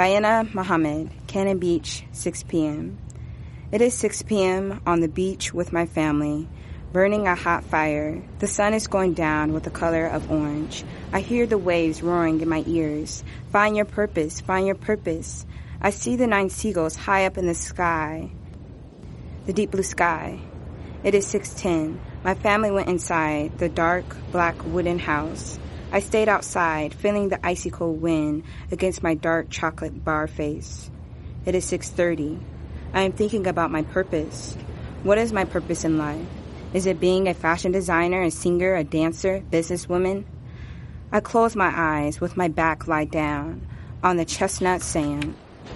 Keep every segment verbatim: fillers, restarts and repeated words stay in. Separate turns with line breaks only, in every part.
Bayana Muhammad, Cannon Beach, six p.m. It is six p.m. on the beach with my family, burning a hot fire. The sun is going down with the color of orange. I hear the waves roaring in my ears. Find your purpose, find your purpose. I see the nine seagulls high up in the sky, the deep blue sky. It is six ten. My family went inside the dark, black wooden house. I stayed outside, feeling the icy cold wind against my dark chocolate bar face. It is six thirty. I am thinking about my purpose. What is my purpose in life? Is it being a fashion designer, a singer, a dancer, businesswoman? I close my eyes with my back lie down on the chestnut sand.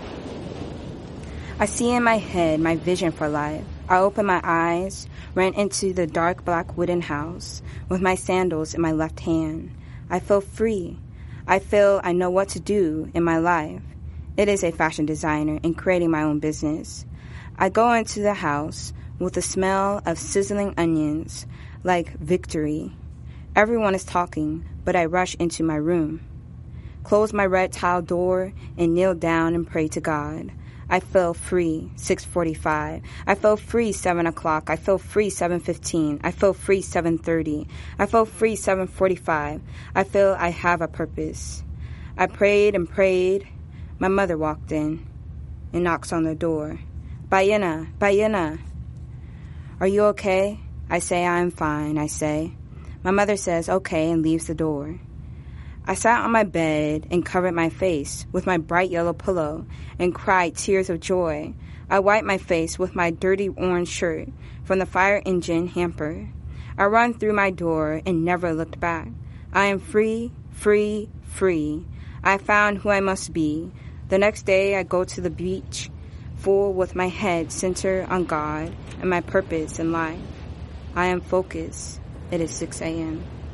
I see in my head my vision for life. I open my eyes, ran into the dark black wooden house with my sandals in my left hand. I feel free. I feel I know what to do in my life. It is a fashion designer and creating my own business. I go into the house with the smell of sizzling onions like victory. Everyone is talking, but I rush into my room, close my red tile door, and kneel down and pray to God. I feel free, six forty-five. I feel free, seven o'clock. I feel free, seven fifteen. I feel free, seven thirty. I feel free, seven forty-five. I feel I have a purpose. I prayed and prayed. My mother walked in and knocks on the door. Bayana, Bayana. Are you okay? I say I am fine, I say. My mother says okay and leaves the door. I sat on my bed and covered my face with my bright yellow pillow and cried tears of joy. I wiped my face with my dirty orange shirt from the fire engine hamper. I run through my door and never looked back. I am free, free, free. I found who I must be. The next day I go to the beach, full with my head centered on God and my purpose in life. I am focused. It is six a.m.